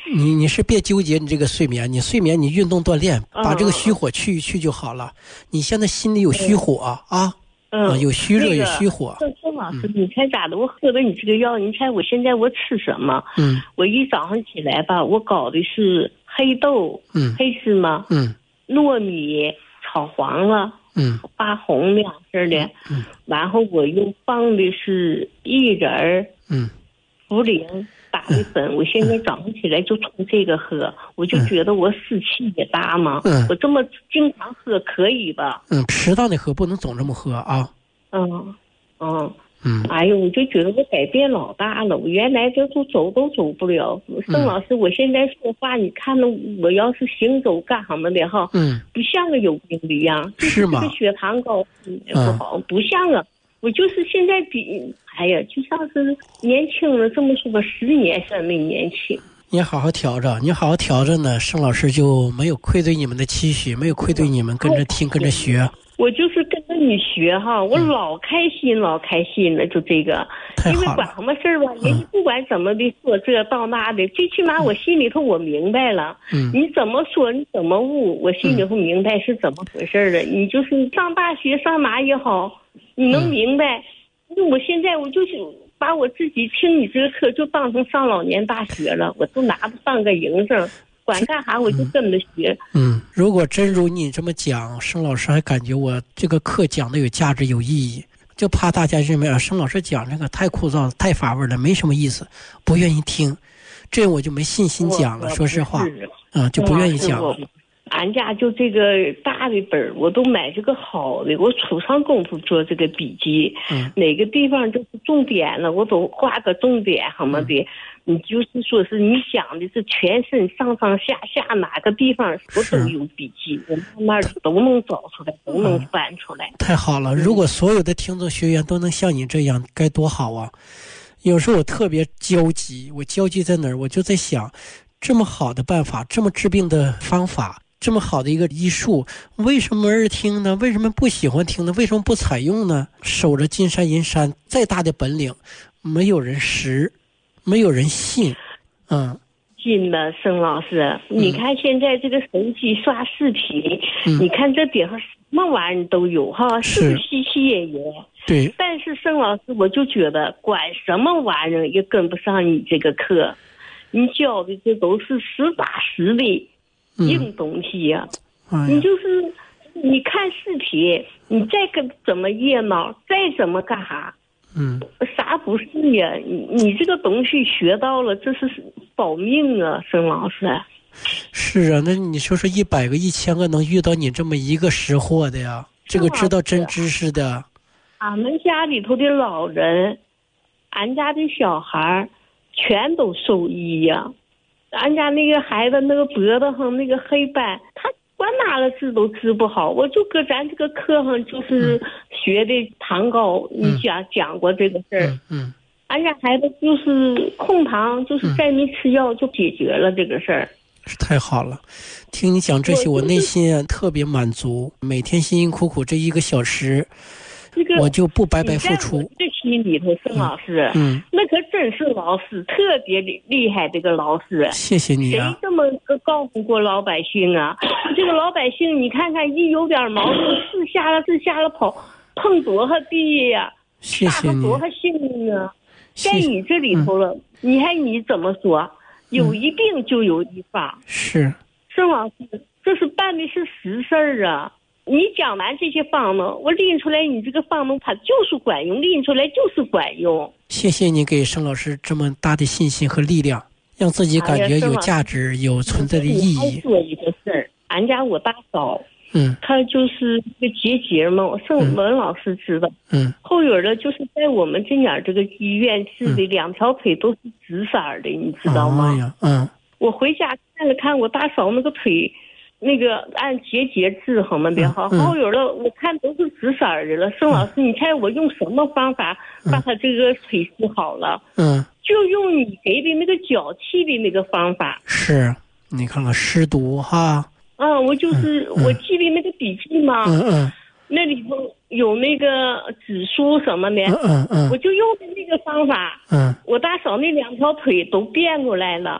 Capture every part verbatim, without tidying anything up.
你你是别纠结你这个睡眠，你睡眠你运动锻炼，把这个虚火去一去就好了。你现在心里有虚火啊， 嗯， 啊有虚热有虚火。 郑郑老师，你猜咋的？我喝的你这个药，你猜我现在我吃什么？ 嗯， 我一早上起来吧，我搞的是黑豆， 嗯， 黑芝麻， 嗯， 糯米炒黄了， 嗯， 发红两色的， 嗯， 然后我又放的是薏仁儿， 嗯， 茯苓。打的粉，我现在早上起来就冲这个喝，我就觉得我湿气也大嘛， 嗯， 我这么经常喝可以吧？ 嗯，适当的喝，不能总这么喝啊。 嗯，嗯， 嗯， 哎呦，我就觉得我改变老大了，我原来这都走都走不了。盛老师，我现在说话，你看着我要是行走干什么的哈， 嗯， 不像个有病的一样， 是吗？ 这个血糖高不好，不像啊。我就是现在比，哎呀，就像是年轻了这么说吧，十年算没年轻。 你好好调着，你好好调着呢，盛老师就没有愧对你们的期许，没有愧对你们跟着听跟着学。 我就是跟着你学哈，我老开心、嗯、老开心了，就这个。因为管什么事儿吧，人家不管怎么的说这到那的，最起码我心里头我明白了。 嗯， 你怎么说你怎么悟，我心里头明白是怎么回事的。嗯、你就是上大学上哪也好，你能明白。因为、嗯、我现在我就是把我自己听你这个课就当成上老年大学了，我都拿不上个营生。管干啥我就跟着学。 嗯，如果真如你这么讲，盛老师还感觉我这个课讲的有价值有意义，就怕大家认为啊，盛老师讲这个太枯燥了太乏味了，没什么意思，不愿意听，这样我就没信心讲了。说实话啊，就不愿意讲了。 俺家就这个大的本儿，我都买这个好的，我出上功夫做这个笔记， 嗯， 哪个地方就是重点了，我都画个重点什么的。嗯，你就是说是你讲的是全身上上下下哪个地方我都有笔记，我慢慢都能找出来，都能翻出来。 太好了！如果所有的听众学员都能像你这样，该多好啊！有时候我特别焦急，我焦急在哪儿？我就在想，这么好的办法，这么治病的方法，这么好的一个医术，为什么没人听呢？为什么不喜欢听呢？为什么不采用呢？守着金山银山，再大的本领，没有人识。没有人信，嗯， 信了，盛老师，嗯、你看现在这个手机刷视频，嗯、你看这顶上什么玩意儿都有哈，是不是稀奇也有？ 对。 但是盛老师，我就觉得管什么玩意儿也跟不上你这个课，你教的这都是实打实的硬东西呀、啊。嗯、你就是你看视频，你再跟怎么热闹，再怎么干啥。 嗯， 啥不是呀？你你这个东西学到了，这是保命啊，盛老师。 是啊，那你说说一百个、一千个能遇到你这么一个识货的呀？这个知道真知识的。 俺们家里头的老人，俺家的小孩全都受益呀。俺家那个孩子那个脖子上那个黑斑，他管哪个治都治不好，我就搁咱这个课上就是学的糖膏，嗯、你讲讲过这个事儿。 嗯，嗯俺家孩子就是控糖，就是再没吃药就解决了这个事儿。 是太好了，听你讲这些，我内心、啊、特别满足。每天辛辛苦苦这一个小时， 这个我就不白白付出。 这心里头，盛老师， 嗯， 那可真是老师，特别厉害。这个老师， 谢谢你啊！ 谁这么个告诉过老百姓啊？这个老百姓，你看看一有点毛病，是下了是下了跑，碰多少地呀、啊？ 谢谢你， 多少性命啊！在你这里头了，嗯、你看你怎么说？有一病就有一法。 是， 盛老师，这是办的是实事儿啊！你讲完这些方子，我拎出来，你这个方子它就是管用，拎出来就是管用。 谢谢你给盛老师这么大的信心和力量，让自己感觉有价值、哎、有存在的意义。 还说一个事儿，俺家我大嫂， 嗯， 她就是一个结节嘛，我盛文老师知道， 嗯， 后有的就是在我们这点这个医院治的，两条腿都是紫色的，你知道吗？ 哎呀，嗯， 我回家看了看我大嫂那个腿。那个按结节治好嘛的哈，后有的我看都是紫色的了。盛老师，你猜我用什么方法把他这个腿治好了？ 嗯， 就用你给的那个脚气的那个方法。 是，你看看湿毒哈。 嗯，我就是、嗯、我记的那个笔记嘛。 嗯嗯。 那里头有那个指数什么的。 嗯嗯嗯。 我就用的那个方法。 嗯。 我大嫂那两条腿都变过来了。他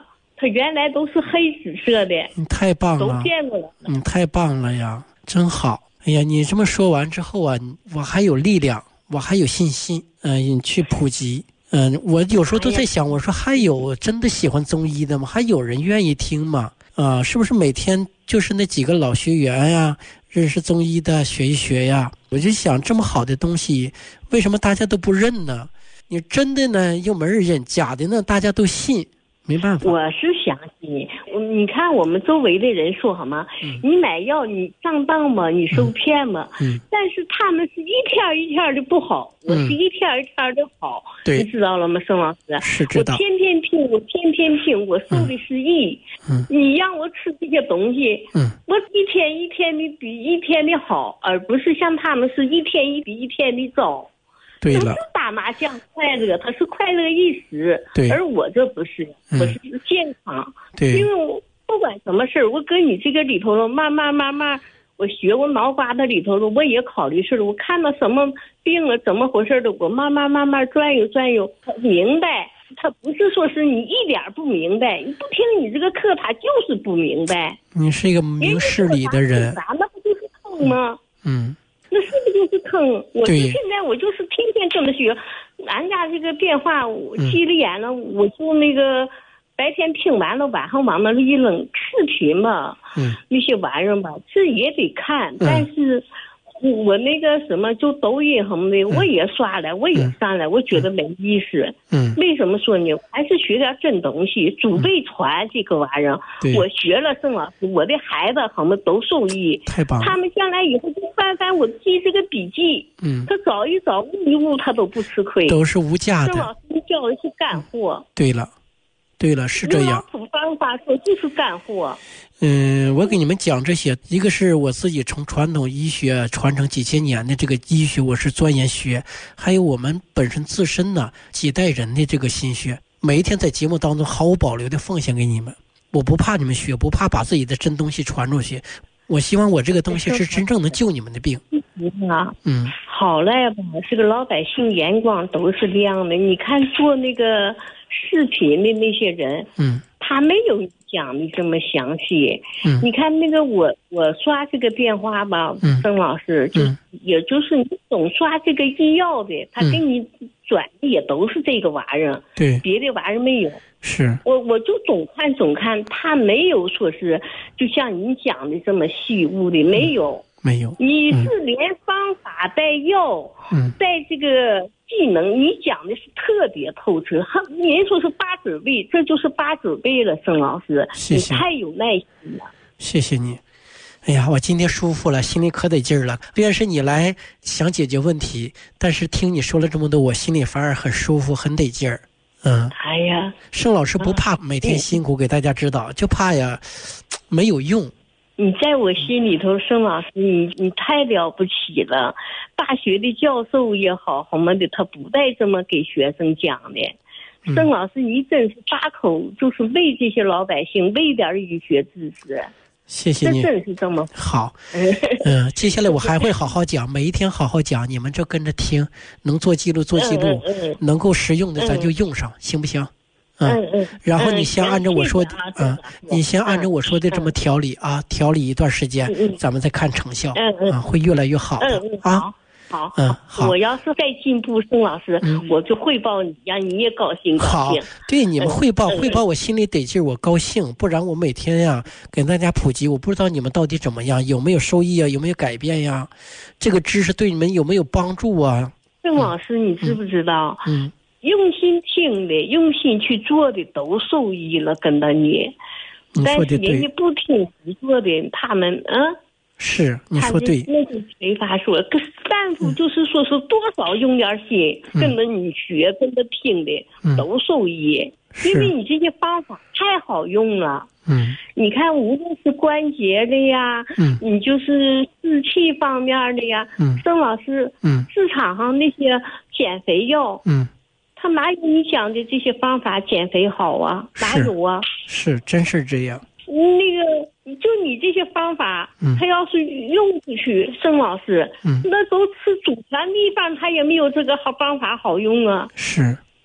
它原来都是黑紫色的。 你太棒了， 都见过了。 你太棒了呀，真好。哎呀，你这么说完之后啊，我还有力量，我还有信心，嗯、呃，你去普及。嗯、呃，我有时候都在想，我说还有真的喜欢中医的吗？还有人愿意听吗？啊、呃，是不是每天就是那几个老学员呀，认识中医的学一学呀？我就想，这么好的东西，为什么大家都不认呢？你真的呢又没人认，假的呢大家都信。没办法， 我是相信。你看我们周围的人说好吗？嗯、你买药你上当吗？你受骗吗？嗯、但是他们是一天一天的不好，嗯、我是一天一天的好，你知道了吗，盛老师？ 是知道。 我天天听，我天天听，我受的是益。嗯、你让我吃这些东西，嗯、我一天一天的比一天的好，而不是像他们是一天一比一天的糟。 对了， 都是打麻将快乐，他是快乐一时， 对， 而我这不是，我是健康。 嗯、对， 因为我不管什么事儿，我跟你这个里头了，慢慢慢慢，我学过脑瓜子里头了，我也考虑事了，我看到什么病了，怎么回事的，我慢慢慢慢转悠转悠，明白。他不是说是你一点不明白，你不听你这个课，他就是不明白。 你是一个明事理的人， 那不就是坑吗？ 嗯。嗯那是不是就是坑？我是现在我就是天天这么学，俺家这个电话我急了眼了，嗯、我就那个白天听完了，晚上往那里一扔，视频嘛，嗯，那些玩意儿吧，这也得看，嗯、但是我那个什么就抖音什么的，嗯、我也刷来，我也上来，嗯、我觉得没意思。嗯，为什么说呢？还是学点真东西，祖辈传这个玩意儿。我学了，盛老师，我的孩子他们都受益。 太棒了！ 他们将来以后就翻翻我记这个笔记，嗯，他找一找悟一悟，他都不吃亏， 都是无价的。 盛老师教的是干货。 对了，对了，是这样。 用方法说就是干货。 嗯，我给你们讲这些，一个是我自己从传统医学传承几千年的这个医学，我是钻研学，还有我们本身自身呢几代人的这个心血，每一天在节目当中毫无保留的奉献给你们。我不怕你们学，不怕把自己的真东西传出去，我希望我这个东西是真正能救你们的病。 啊，嗯，好赖吧，这个老百姓眼光都是亮的。你看做那个视频的那些人，嗯。他没有讲的这么详细，嗯，你看那个我我刷这个电话吧，嗯，曾老师就、嗯、也就是你总刷这个医药的，他给你转的也都是这个玩意儿， 对， 别的玩意儿没有。 是， 我我就总看总看，他没有说是就像你讲的这么细物的，没有。 嗯没有， 你是连方法带药，嗯，带这个技能，你讲的是特别透彻。人说是八九倍，这就是八九倍了，盛老师， 谢谢， 你太有耐心了。 谢谢你。哎呀，我今天舒服了，心里可得劲儿了。虽然是你来想解决问题，但是听你说了这么多，我心里反而很舒服，很得劲儿。嗯， 哎呀， 盛老师不怕每天辛苦给大家指导，嗯、就怕呀没有用。 你在我心里头，盛老师，你你太了不起了。大学的教授也好，什么的，他不带这么给学生讲的。盛老师，你真是八口就是为这些老百姓喂点医学知识。 谢谢你， 这真是这么好。嗯，接下来我还会好好讲，每一天好好讲，你们就跟着听，能做记录做记录，嗯嗯、能够实用的咱就用上，嗯、行不行？嗯嗯，然后你先按照我说的，嗯，你先按照我说的这么调理啊，调理一段时间，咱们再看成效，嗯嗯，啊，会越来越好的啊。 好，嗯，好。我要是再进步，盛老师，我就汇报你，让你也高兴高兴。 好，对你们汇报汇报，我心里得劲，我高兴。不然我每天呀给大家普及，我不知道你们到底怎么样，有没有收益啊，有没有改变呀？这个知识对你们有没有帮助啊？ 盛老师，你知不知道？嗯。用心听的，用心去做的都受益了，跟着你。但是人家不听不做的，他们嗯， 是你说对， 那就没法说。可但夫就是说是多少用点心，嗯、跟着你学，跟着听的、嗯、都受益，因为你这些方法太好用了。嗯，你看，无论是关节的呀，嗯，你就是湿气方面的呀，嗯，盛老师，嗯，市场上那些减肥药，嗯。他哪有你讲的这些方法减肥好啊？哪有啊？ 是，真是这样。 那个，就你这些方法，嗯、他要是用出去，盛老师，嗯、那都吃祖传秘方，他也没有这个好方法好用啊。 是，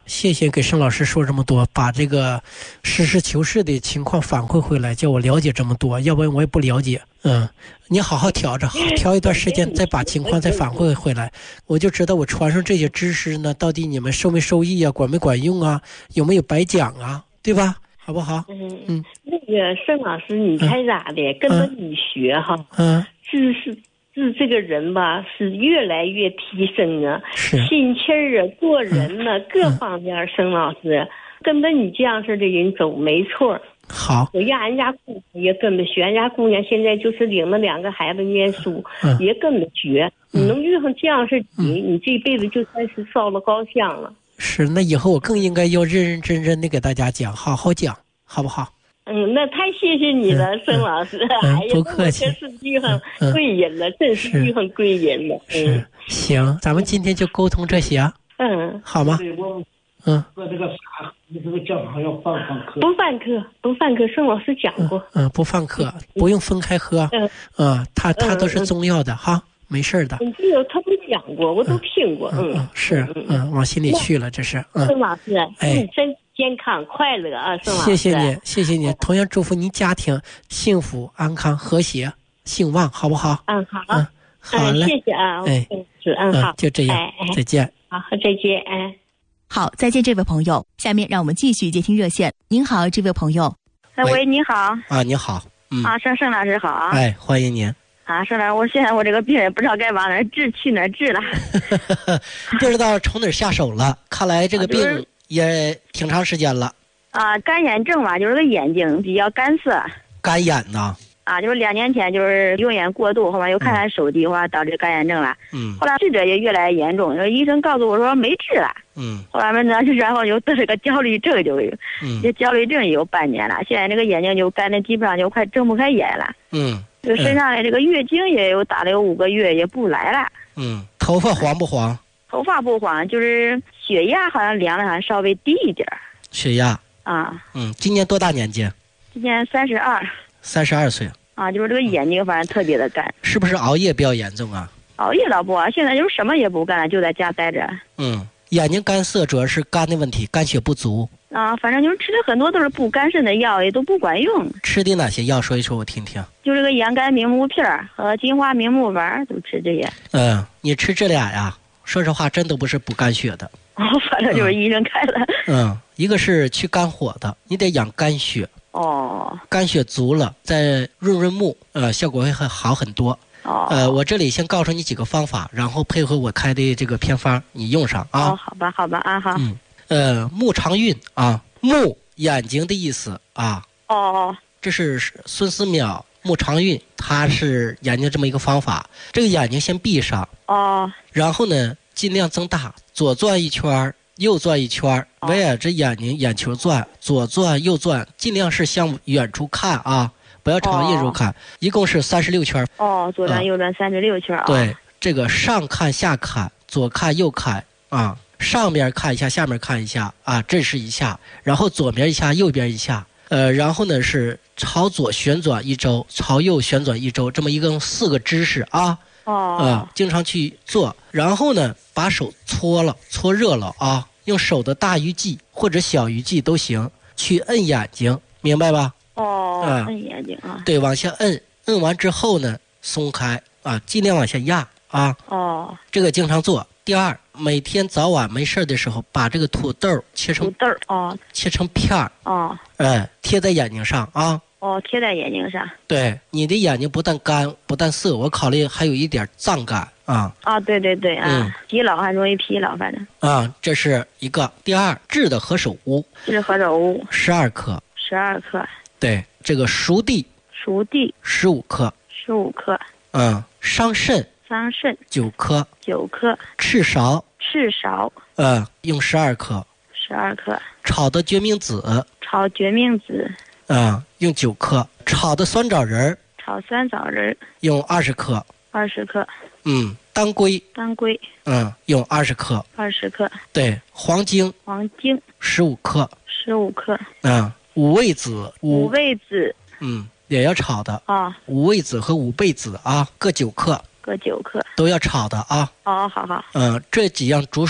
谢谢给盛老师说这么多，把这个实事求是的情况反馈回来，叫我了解这么多，要不然我也不了解。嗯，你好好调着，调一段时间再把情况再反馈回来，我就知道我传授这些知识呢，到底你们受没受益啊，管没管用啊，有没有白讲啊，对吧？好不好？ 嗯嗯，那个盛老师，你猜咋的？嗯、跟着你学哈， 嗯， 知识。是这个人吧，是越来越提升啊，心气儿啊，做人呢、嗯、各方面，盛老师跟着你这样式的人走，没错。 好， 我让俺家姑娘也跟着学，俺家姑娘现在就是领了两个孩子念书，嗯、也跟着学。嗯、你能遇上这样式的人，嗯、你这辈子就算是烧了高香了。 是，那以后我更应该要认认真真的给大家讲，好好讲，好不好？ 嗯，那太谢谢你了，嗯、盛老师。 嗯、 哎呀， 不客气， 真是遇上贵人了，嗯、真是遇上贵人了。 嗯，行，咱们今天就沟通这些啊。 嗯， 好吗？嗯， 说这个啥，你这个讲堂要放放课。 不放课，不放课，盛老师讲过。 嗯，嗯不放课，不用分开喝。嗯，啊，他他都是中药的、嗯、哈，没事的。 嗯，这个他都讲过，我都听过。嗯， 嗯是，嗯，往心里去了，这是。嗯， 盛老师， 哎。 真健康快乐啊，盛老师！ 谢谢你，谢谢你。同样祝福您家庭幸福、安康、和谐、兴旺，好不好？ 嗯，好。 嗯，好嘞。 谢谢啊， 哎， 是，嗯，好， 就这样，再见。 好，再见，哎。 好，再见，这位朋友。下面让我们继续接听热线。您好，这位朋友。 哎，喂，你好。 啊，你好。嗯。 啊，盛盛老师好啊。 哎，欢迎您。 啊，盛老师，我现在我这个病也不知道该往哪治，去哪治了。 不知道从哪儿下手了，看来这个病。啊就是也挺长时间了啊，干眼症吧，就是个眼睛比较干涩。 干眼呐？ 啊，就是两年前就是用眼过度，后来又看看手机的话，导致干眼症了。嗯。后来治者也越来越严重，就是医生告诉我说没治了。嗯。后来呢，然后又得了个焦虑症，就有，嗯，这焦虑症也有半年了。现在这个眼睛就干的基本上就快睁不开眼了。嗯。就身上的这个月经也有打了有五个月也不来了。 嗯。头发黄不黄？ 头发不黄，就是血压好像量的还稍微低一点。 血压啊， 嗯，今年多大年纪？ 今年三十二。 三十二岁。 啊，就是这个眼睛反正特别的干。 是不是熬夜比较严重啊？ 熬夜倒不啊，现在就是什么也不干，就在家待着。 嗯，眼睛干涩主要是肝的问题，肝血不足。 啊，反正就是吃的很多都是不肝肾的药，也都不管用。 吃的哪些药说一说我听听。 就这个盐肝明目片和金花明目丸都吃这些。 嗯，你吃这俩呀？说实话，真都不是补肝血的。 哦，反正就是医生开的。 嗯，一个是去肝火的，你得养肝血。 哦。 肝血足了，再润润目，呃，效果会很好很多。哦。呃，我这里先告诉你几个方法，然后配合我开的这个偏方，你用上啊。 哦，好吧，好吧，啊，好。 嗯。呃，目长运啊，目眼睛的意思啊。 哦。 这是孙思邈。目长运，它是研究这么一个方法。这个眼睛先闭上， 哦， 然后呢，尽量增大，左转一圈，右转一圈，围着这眼睛眼球转，左转右转，尽量是向远处看啊，不要朝近处看。哦、一共是三十六圈。 哦，左转右转三十六圈啊。 对，这个上看下看，左看右看啊，上面看一下，下面看一下啊，这是一下，然后左边一下，右边一下。呃，然后呢是朝左旋转一周，朝右旋转一周，这么一共四个姿势啊。 哦。 呃，经常去做。然后呢，把手搓了，搓热了啊，用手的大鱼际或者小鱼际都行，去摁眼睛，明白吧？ 哦。呃、摁眼睛啊。 对，往下摁，摁完之后呢，松开啊，尽量往下压啊。 哦。 这个经常做。第二，每天早晚没事的时候，把这个土豆切成土豆哦， 切成片儿哦， 哎，贴在眼睛上啊。 哦，贴在眼睛上。 对，你的眼睛不但干，不但涩，我考虑还有一点胀感啊。 啊，对对对啊，嗯、疲劳还容易疲劳，反正。 啊，这是一个。第二，炙的何首乌。 炙的何首乌。 十二克。 十二克。 对，这个熟地。 熟地。 十五克。 十五克。 嗯，桑葚。 桑葚。 九克。 九克。 赤芍。 赤芍。 呃，用十二克。 十二克。 炒的决明子。 炒决明子。 嗯，用九克。炒的酸枣仁。 炒酸枣仁。 用二十克。 二十克。 嗯，当归。 当归。 嗯，用二十克。 二十克。 对，黄精。 黄精。 十五克。 十五克。 嗯，五味子。 五味子。 嗯，也要炒的啊。 五味子和五倍子啊，各九克。 各九克。 都要炒的啊。 哦，好好。 嗯，这几样煮水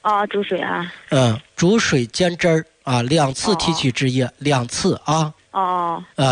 哦，煮水啊。 嗯，煮水煎汁儿啊，两次提取汁液，哦、两次啊。 哦。 啊。